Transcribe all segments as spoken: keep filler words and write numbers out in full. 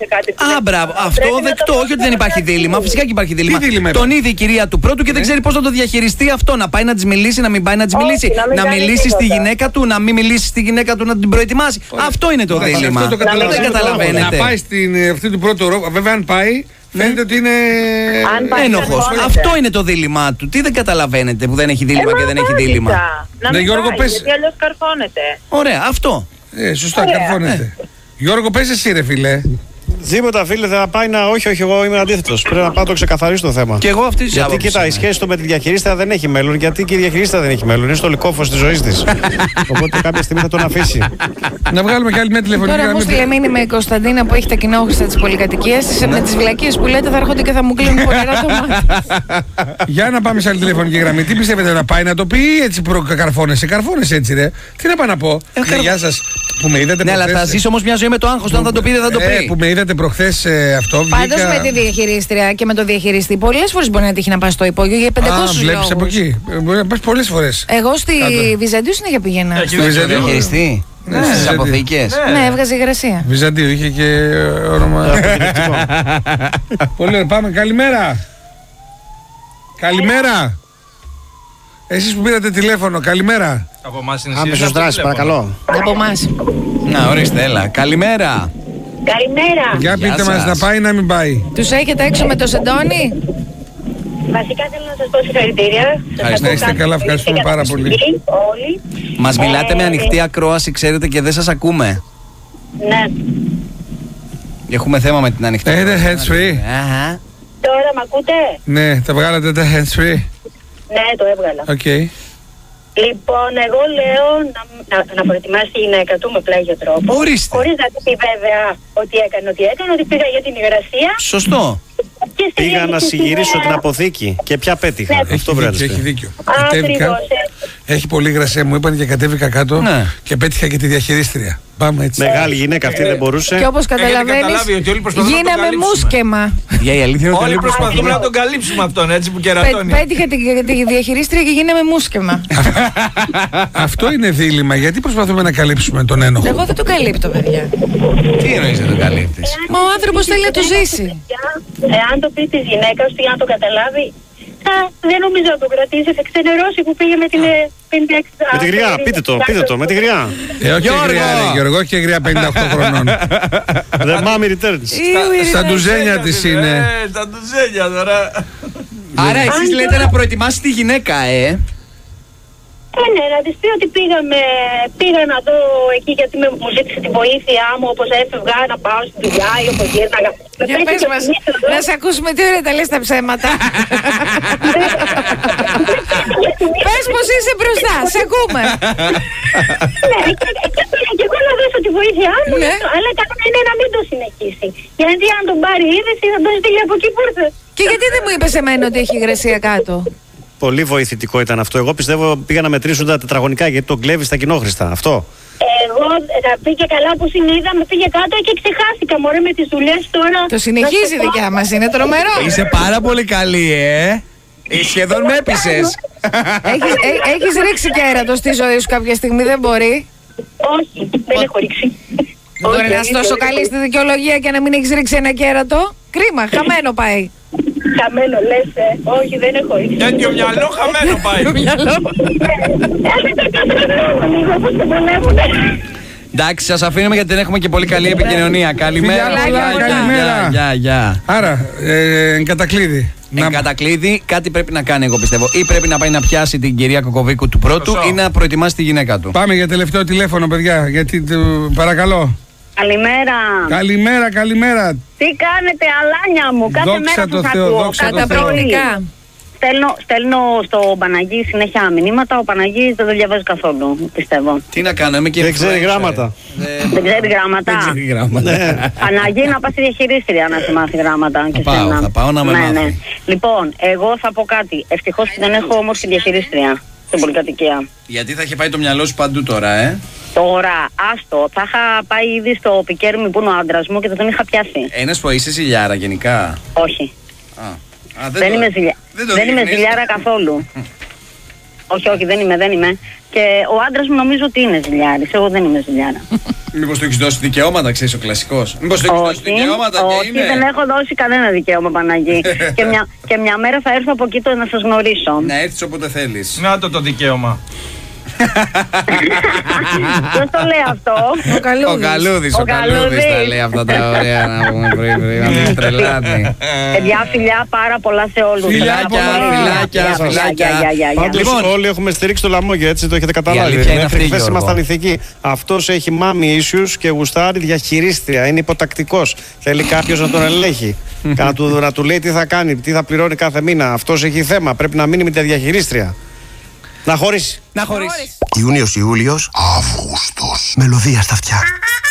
κάτι που. Α, μπράβο. Αυτό δεκτό. Όχι ότι δεν υπάρχει δίλημμα. Φυσικά και υπάρχει δίλημμα. Τον είδε η κυρία του πρώτου και δεν ξέρει πώς να το διαχειριστεί αυτό. Να πάει να της μιλήσει, να μην πάει να της μιλήσει. Να μιλήσει στη γυναίκα του, να μην μιλήσει στη γυναίκα του, να την προετοιμάσει. Αυτό είναι το δίλημμα. Δεν καταλαβαίνετε. Να πάει στην αυτή του πρώτου ρόλο. Βέβαια, αν πάει. Φαίνεται ότι είναι ένοχος. Αυτό είναι το δίλημά του. Τι δεν καταλαβαίνετε που δεν έχει δίλημμα και δεν έχει δίλημμα. Να μην πάει, γιατί αλλιώς καρφώνεται. Ωραία, αυτό. Ε, σωστά, καρφώνεται. Γιώργο, πες εσύ ρε φίλε. Τίποτα, φίλε, θα πάει να. Όχι, όχι, εγώ είμαι αντίθετος. Πρέπει να πάω το ξεκαθαρίσω το θέμα. Και εγώ αυτή τη Γιατί κοίτα, η σχέση του με τη διαχειρίστρια δεν έχει μέλλον. Γιατί και η διαχειρίστρια δεν έχει μέλλον. Είναι στο λυκόφος της ζωής της. Οπότε κάποια στιγμή θα τον αφήσει. Να βγάλουμε κι άλλη μια τηλεφωνική γραμμή. Τώρα, μου στείλε με η Κωνσταντίνα που έχει τα κοινόχρηστα της πολυκατοικίας. Ναι. Με τις βλακίες που λέτε θα έρχονται και θα μου κλείνουν πονηρά το μάτι. Για να πάμε σε άλλη τηλεφωνική γραμμή. Τι πιστεύετε να πάει να το πει ή έτσι προκαρφώνεσαι. Καρφώνεσαι έτσι, ρε. Τι να πάω να πω. Γεια σας. Που με είδατε ναι, αλλά θα ζήσει όμως μια ζωή με το άγχος. Αν θα το πει, δεν θα το πει. Που με είδατε προχθές αυτό. Πάντως με τη διαχειρίστρια και με το διαχειριστή, πολλές φορές μπορεί να τύχει να πας στο υπόγειο για πεντακόσιους λόγους. Α, βλέπεις από εκεί. Μπορεί να πας πολλές φορές. Εγώ στη Βυζαντίου συνέχεια πήγαινα. Στη Βυζαντίου διαχειριστή. Ναι, στις αποθήκες. Ναι, ναι, έβγαζε υγρασία. Βυζαντίου, είχε και όνομα. Πολύ ωραία, πάμε. Καλημέρα. Καλημέρα. Εσείς που πήρατε τηλέφωνο, καλημέρα. Από εμάς είναι άμεσος δράση, παρακαλώ. Από εμάς. Να, ορίστε, έλα. Καλημέρα. Καλημέρα. Για πείτε μας, να πάει ή να μην πάει. Τους έχετε έξω με το σεντόνι. Βασικά θέλω να σας πω συγχαρητήρια. Να είστε καλά, ευχαριστούμε πάρα πολύ. Όλοι. Μας μιλάτε με ανοιχτή ακρόαση, ξέρετε, και δεν σας ακούμε. Ναι. Έχουμε θέμα με την ανοιχτή ακρόαση. Έχετε hands free. Τώρα μ' ακούτε? Ναι, τα βγάλατε τα hands free. Ναι, το έβγαλα. Οκ. Λοιπόν, εγώ λέω να, να, να προετοιμάσει η γυναίκα του με πλάγιο τρόπο. Ορίστε. Χωρίς να του πει βέβαια ότι έκανε ό,τι έκανε, ότι πήγα για την υγρασία. Σωστό. Πήγα να συγυρίσω την αποθήκη και πια πέτυχα. Ναι. Αυτό βράδυ. Έχει δίκιο. Κατέβηκα. Έχει πολύ υγρασία, μου είπαν και κατέβηκα κάτω ναι. και πέτυχα και τη διαχειρίστρια. Πάμε έτσι. Μεγάλη γυναίκα αυτή δεν μπορούσε. Και όπως καταλαβαίνεις, γίναμε μουσκεμα. Για η αλήθεια είναι όλοι προσπαθούμε να τον καλύψουμε αυτόν έτσι που κερατώνει. Πέτυχα τη διαχειρίστρια και γίναμε μουσκεμα. Αυτό είναι δίλημμα. Γιατί προσπαθούμε να καλύψουμε τον ένοχο. Εγώ δεν τον καλύπτω, παιδιά. Τι εννοείς δεν τον καλύπτεις? Μα ο άνθρωπος θέλει να το ζήσει. Εάν το πει της γυναίκας του, αν το καταλάβει, θα, δεν νομίζω να το κρατήσει, θα ξενερώσει που πήγε με την πενήντα έξι. Με τη γριά, πείτε το, πείτε το, με τη γριά. Ε, όχι γριά, ρε Γιώργο, όχι γριά πενήντα οκτώ χρονών. The mommy returns. Στα ντουζένια της είναι. Στα ντουζένια τώρα. Άρα εσείς λέτε να προετοιμάσει τη γυναίκα, ε. Ε, ναι, να της πει ότι πήγαμε, πήγα να δω εκεί γιατί με, μου ζήτησε τη βοήθειά μου, όπως έφευγα να πάω στη δουλειά ή όπως γύρναγα. Για πες μας, να σε ακούσουμε τι ωραία τα λες τα ψέματα. Πες πως είσαι μπροστά, σε ακούμε. Ναι, και εγώ να δώσω τη βοήθειά μου, αλλά καλό είναι να μην το συνεχίσει. Γιατί αν τον πάρει είδηση θα τον στείλει από εκεί που ήρθε. Και γιατί δεν μου είπες εμένα ότι έχει υγρασία κάτω? Πολύ βοηθητικό ήταν αυτό. Εγώ πιστεύω πήγα να μετρήσουν τα τετραγωνικά γιατί τον κλέβει στα κοινόχρηστα. Αυτό. Εγώ θα πήγε καλά που συνείδα, με πήγε κάτω και ξεχάστηκα μωρέ με τις δουλειές τώρα. Το συνεχίζει η δικιά μας, είναι τρομερό. Είσαι πάρα πολύ καλή, ε. Σχεδόν με έπεισες. Έχεις, έ, έχεις ρίξει κέρατο στη ζωή σου κάποια στιγμή, δεν μπορεί? Όχι, δεν έχω ρίξει. Μπορεί να είσαι τόσο καλή στη δικαιολογία και να μην έχεις ρίξει ένα κέρατο. Κρίμα, χαμένο πάει. Χαμένο λες, ε. Όχι, δεν έχω ρίξει. Τέτοιο μυαλό χαμένο πάει. Εντάξει, σας αφήνουμε γιατί δεν έχουμε και πολύ καλή επικοινωνία. Καλημέρα. Καλημέρα. Γεια, γεια. Άρα, ε, εν κατακλείδη. Εν κατακλείδη, κάτι πρέπει να κάνει, εγώ πιστεύω. Ή πρέπει να πάει να πιάσει την κυρία Κοκοβίκου του πρώτου ή να προετοιμάσει τη γυναίκα του. Πάμε για τελευταίο τηλέφωνο, παιδιά. Γιατί, παρακαλώ. Καλημέρα. Καλημέρα, καλημέρα. Τι κάνετε, αλάνια μου, κάθε δόξα μέρα το σας Θεό, ακούω. δόξα Κατά προγνικά. Στέλνω, στέλνω στο Παναγί συνέχεια μηνύματα, ο Παναγής δεν το διαβάζει καθόλου, πιστεύω. Τι να κάνω, είμαι και δεν ξέρει γράμματα. Δεν ξέρει γράμματα. Δεν ξέρει γράμματα. Παναγί, να πας στη διαχειρίστρια να σε μάθει γράμματα. Θα πάω, θα πάω να με μάθει. Ναι, ναι. Λοιπόν, εγώ θα πω κάτι. Ευτυχώς που δεν έχω όμως τη διαχειρίστρια στην πολυκατοικία. Γιατί θα είχε πάει το μυαλό σου παντού τώρα, ε. Τώρα, άστο, θα είχα πάει ήδη στο πικέρμι που είναι ο άντρας μου και θα τον είχα πιάσει. Ένας που είσαι ζηλιάρα γενικά. Όχι. Α, α, δεν δεν, το, είμαι, ζηλιά... δεν, το δεν είμαι ζηλιάρα καθόλου. όχι, όχι, δεν είμαι, δεν είμαι. Και ο άντρας μου νομίζω ότι είναι ζηλιάρης. Εγώ δεν είμαι ζηλιάρα. Μήπως του έχεις δώσει δικαιώματα, ξέρεις, ο κλασικός. Μήπως του έχεις δώσει δικαιώματα όχι, και είναι. δεν έχω δώσει κανένα δικαίωμα, Παναγί. και, μια, και μια μέρα θα έρθω από εκεί το να σας γνωρίσω. Να έρθεις όποτε θέλεις. Να το το δικαίωμα. Ποιος το λέει αυτό? Ο Καλούδης. Ο Καλούδης, ο Καλούδης τα λέει αυτά τα ωραία να πούμε πριν, πριν, πριν, τρελάτη. Παιδιά, φιλιά πάρα πολλά σε όλους. Φιλάκια, φιλάκια, φιλάκια. Πάντως όλοι έχουμε στηρίξει το λαμόγιο, έτσι το έχετε καταλάβει. Μέχρι χθες ήμασταν ηθικοί. Αυτός έχει μάμι issues και γουστάρει διαχειρίστρια. Είναι υποτακτικός. Θέλει κάποιος να τον ελέγχει. να, του, να του λέει τι θα κάνει, τι θα πληρώνει κάθε μήνα. Αυτός έχει θέμα. Πρέπει να μείνει με τη διαχειρίστρια. Να χωρίσει. Να χωρίσει. Ιούνιος, Ιούλιος, Αύγουστος. Μελωδία στα αυτιά.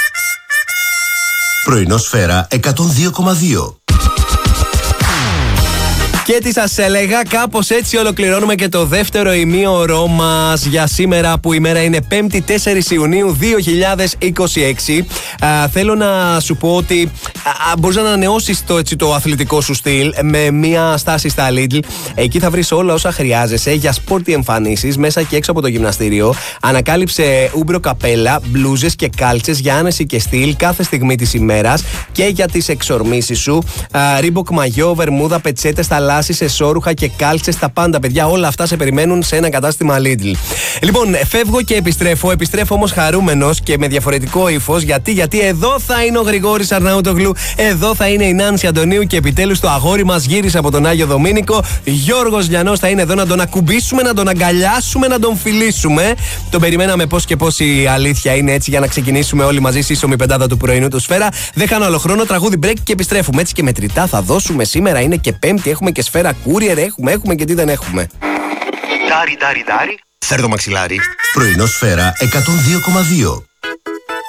Πρωινό Σφαίρα εκατόν δύο κόμμα δύο. Και τι σας έλεγα, κάπως έτσι ολοκληρώνουμε και το δεύτερο ημίωρό μας για σήμερα, που η μέρα είναι πέμπτη τέσσερις Ιουνίου δύο χιλιάδες είκοσι έξι. Α, θέλω να σου πω ότι α, μπορείς να ανανεώσεις το, έτσι, το αθλητικό σου στυλ με μια στάση στα Lidl. Εκεί θα βρεις όλα όσα χρειάζεσαι για σπόρτι εμφανίσεις μέσα και έξω από το γυμναστήριο. Ανακάλυψε ούμπρο καπέλα, μπλούζες και κάλτσες για άνεση και στυλ κάθε στιγμή της ημέρας και για τις εξορμήσεις σου. Ρίμποκ μαγιό, βερμούδα, πετσέτες, θαλάσσιες, εσώρουχα και κάλτσες, τα πάντα, παιδιά, όλα αυτά σε περιμένουν σε ένα κατάστημα Lidl. Λοιπόν, φεύγω και επιστρέφω. Επιστρέφω όμως χαρούμενος και με διαφορετικό ύφος. Γιατί, γιατί εδώ θα είναι ο Γρηγόρης Αρναούτογλου, εδώ θα είναι η Νάνση Αντωνίου και επιτέλους το αγόρι μας γύρισε από τον Άγιο Δομήνικο. Γιώργος Λιανός θα είναι εδώ να τον ακουμπήσουμε, να τον αγκαλιάσουμε, να τον φιλήσουμε. Τον περιμέναμε πώς και πώς, η αλήθεια είναι, έτσι, για να ξεκινήσουμε όλοι μαζί σύσσωμη πεντάδα του πρωινού του Σφαίρα. Δεν χάνω άλλο χρόνο, τραγούδι break και επιστρέφουμε. Έτσι και μετρητά θα δώσουμε σήμερα. Είναι και Πέμπτη, έχουμε και Σφαίρα courier, έχουμε, έχουμε και τι δεν έχουμε. Ντάρι, ντάρι, ντάρι. Φέρ' το μαξιλάρι. Πρωινό Σφαίρα εκατόν δύο κόμμα δύο.